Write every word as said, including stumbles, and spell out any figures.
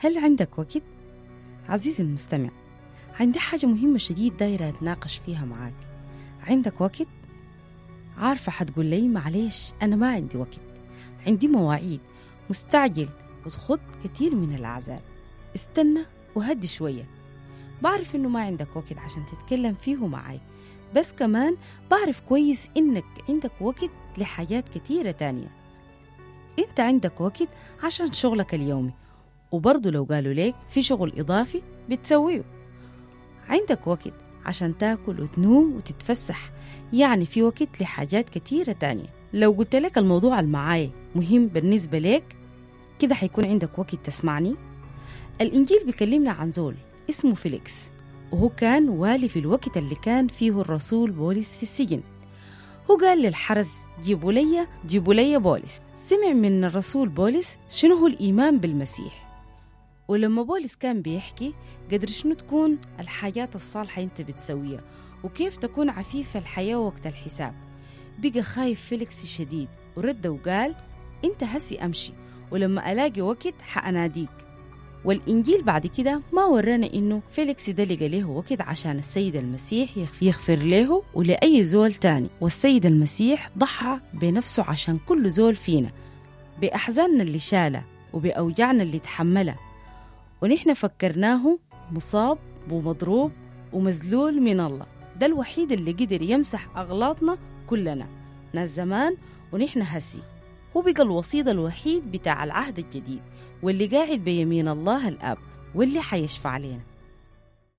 هل عندك وقت؟ عزيزي المستمع، عندي حاجة مهمة شديد دايرة أتناقش فيها معاك. عندك وقت؟ عارفة حتقول لي معليش أنا ما عندي وقت، عندي مواعيد، مستعجل وتخط كتير من الأعذار. استنى وهدي شوية. بعرف إنه ما عندك وقت عشان تتكلم فيه معاي، بس كمان بعرف كويس إنك عندك وقت لحاجات كتيرة تانية. أنت عندك وقت عشان شغلك اليومي، وبرضو لو قالوا ليك في شغل إضافي بتسويه. عندك وقت عشان تاكل وتنوم وتتفسح، يعني في وقت لحاجات كتيرة تانية. لو قلت لك الموضوع المعاي مهم بالنسبة لك كده حيكون عندك وقت تسمعني. الإنجيل بيكلمنا عن زول اسمه فيليكس، وهو كان والي في الوقت اللي كان فيه الرسول بولس في السجن. هو قال للحرس جيبوا لي جيبوا لي بولس. سمع من الرسول بولس شنو هو الإيمان بالمسيح، ولما بولس كان بيحكي قدر شنو تكون الحاجات الصالحة انت بتسويها وكيف تكون عفيف الحياة وقت الحساب. بقى خايف فيليكس شديد ورد وقال انت هسي امشي، ولما الاقي وقت حأناديك. والإنجيل بعد كده ما ورانا إنه فيليكس ده لقى له وقت عشان السيد المسيح يغفر له ولأي زول تاني، والسيد المسيح ضحى بنفسه عشان كل زول فينا، بأحزاننا اللي شالها وبأوجعنا اللي تحملها، ونحن فكرناه مصاب ومضروب ومذلول من الله. ده الوحيد اللي قدر يمسح أغلاطنا كلنا، ناس زمان ونحن هسي. هو بقى الوسيط الوحيد بتاع العهد الجديد، واللي قاعد بيمين الله الآب، واللي حيشفع علينا.